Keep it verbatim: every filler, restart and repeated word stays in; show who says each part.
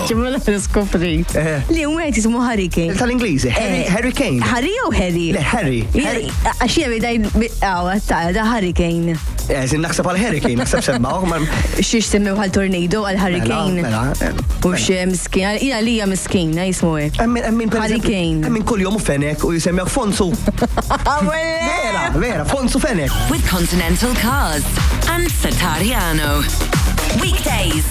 Speaker 1: ċimela niskopri. Li un għet jismu Hurricane.
Speaker 2: Tal-Ingliżi, Hurricane.
Speaker 1: Harry u Harry?
Speaker 2: Le, Harry.
Speaker 1: Għaxija bidaj, għaw, għatta, da Hurricane.
Speaker 2: Eżin naħseb għal Hurricane, naħseb semmaw.
Speaker 1: Xiex semmew għal tornado għal Hurricane. U xie miskin, jina li hija miskina jismu għek. Hurricane.
Speaker 2: Emmin kull jom u fenek u jisemmew Fonsu. Vera, vera, Fonsu fenek.
Speaker 3: With Continental Cars and Satariano. Weekdays